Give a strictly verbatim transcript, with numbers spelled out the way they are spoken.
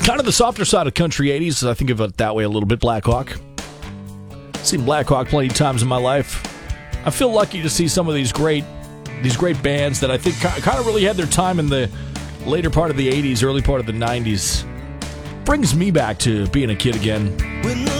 Kind of the softer side of country eighties. I think of it that way a little bit. Black Hawk. Seen Black Hawk plenty of times in my life. I feel lucky to see some of these great, these great bands that I think kind of really had their time in the later part of the eighties, early part of the nineties. Brings me back to being a kid again. When the